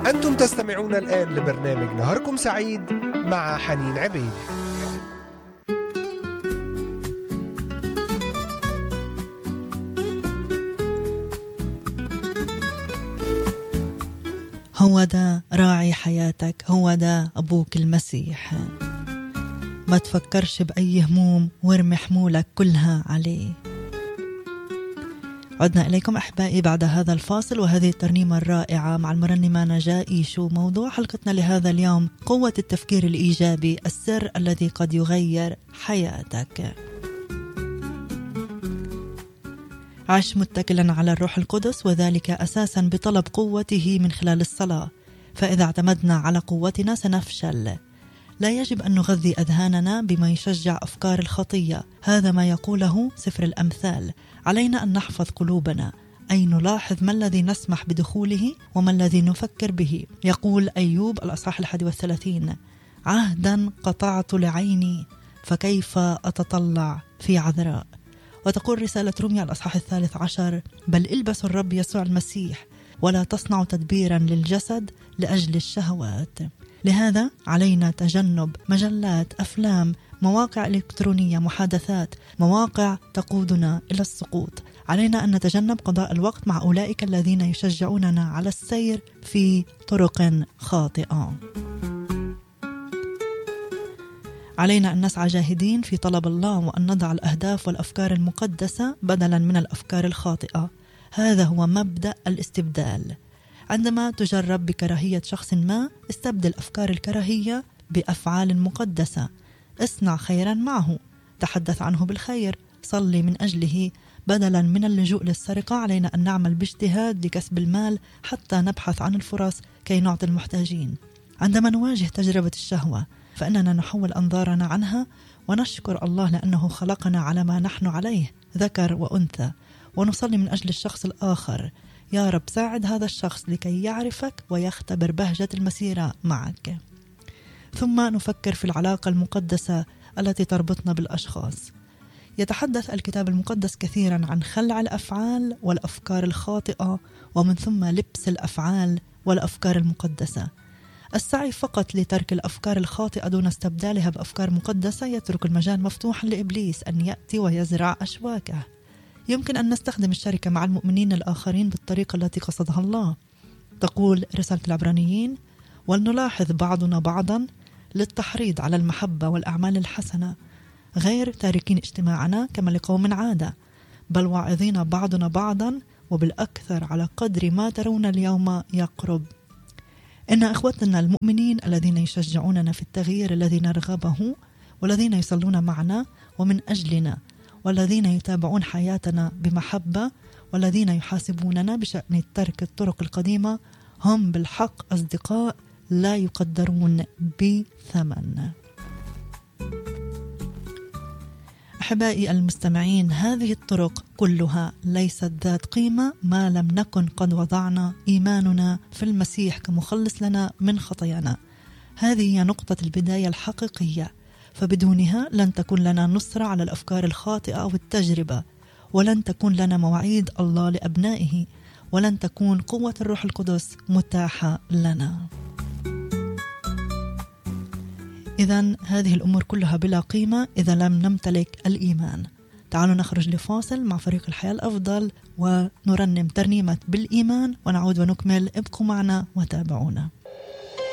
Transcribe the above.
أنتم تستمعون الآن لبرنامج نهاركم سعيد مع حنين عبيد. هو ده راعي حياتك، هو ده أبوك المسيح. ما تفكرش بأي هموم وارمي حمولك كلها عليه. عدنا إليكم أحبائي بعد هذا الفاصل وهذه الترنيمة الرائعة مع المرنمة نجاة إيشو. موضوع حلقتنا لهذا اليوم: قوة التفكير الإيجابي، السر الذي قد يغير حياتك. عش متكلا على الروح القدس، وذلك أساسا بطلب قوته من خلال الصلاة، فإذا اعتمدنا على قوتنا سنفشل. لا يجب أن نغذي أذهاننا بما يشجع أفكار الخطية، هذا ما يقوله سفر الأمثال. علينا أن نحفظ قلوبنا، أي نلاحظ ما الذي نسمح بدخوله وما الذي نفكر به. يقول أيوب الأصحاح 31: عهدا قطعت لعيني فكيف أتطلع في عذراء. وتقول رسالة روميا الأصحاح 13: بل البسوا الرب يسوع المسيح ولا تصنعوا تدبيرا للجسد لأجل الشهوات. لهذا علينا تجنب مجلات، أفلام، مواقع إلكترونية، محادثات، مواقع تقودنا إلى السقوط. علينا أن نتجنب قضاء الوقت مع أولئك الذين يشجعوننا على السير في طرق خاطئة. علينا أن نسعى جاهدين في طلب الله، وأن نضع الأهداف والأفكار المقدسة بدلا من الأفكار الخاطئة. هذا هو مبدأ الاستبدال. عندما تجرب بكراهية شخص ما، استبدل أفكار الكراهية بأفعال مقدسة. اصنع خيرا معه، تحدث عنه بالخير، صلي من أجله. بدلا من اللجوء للسرقة، علينا أن نعمل باجتهاد لكسب المال حتى نبحث عن الفرص كي نعطي المحتاجين. عندما نواجه تجربة الشهوة، فإننا نحول أنظارنا عنها ونشكر الله لأنه خلقنا على ما نحن عليه، ذكر وأنثى، ونصلي من أجل الشخص الآخر. يا رب ساعد هذا الشخص لكي يعرفك ويختبر بهجة المسيرة معك. ثم نفكر في العلاقة المقدسة التي تربطنا بالأشخاص. يتحدث الكتاب المقدس كثيرا عن خلع الأفعال والأفكار الخاطئة، ومن ثم لبس الأفعال والأفكار المقدسة. السعي فقط لترك الأفكار الخاطئة دون استبدالها بأفكار مقدسة يترك المجال مفتوحا لإبليس أن يأتي ويزرع أشواكه. يمكن أن نستخدم الشركة مع المؤمنين الآخرين بالطريقة التي قصدها الله. تقول رسالة العبرانيين: ولنلاحظ بعضنا بعضا للتحريض على المحبة والأعمال الحسنة، غير تاركين اجتماعنا كما لقوم عادة، بل واعظين بعضنا بعضا، وبالأكثر على قدر ما ترون اليوم يقرب. إن إخوتنا المؤمنين الذين يشجعوننا في التغيير الذي نرغبه، والذين يصلون معنا ومن أجلنا، والذين يتابعون حياتنا بمحبة، والذين يحاسبوننا بشأن ترك الطرق القديمة، هم بالحق أصدقاء لا يقدرون بثمن. أحبائي المستمعين، هذه الطرق كلها ليست ذات قيمة ما لم نكن قد وضعنا إيماننا في المسيح كمخلص لنا من خطايانا. هذه هي نقطة البداية الحقيقية، فبدونها لن تكون لنا نصرة على الأفكار الخاطئة أو التجربة، ولن تكون لنا مواعيد الله لأبنائه، ولن تكون قوة الروح القدس متاحة لنا. إذن هذه الأمور كلها بلا قيمة إذا لم نمتلك الإيمان. تعالوا نخرج لفاصل مع فريق الحياة الأفضل ونرنم ترنيمة بالإيمان ونعود ونكمل. ابقوا معنا وتابعونا.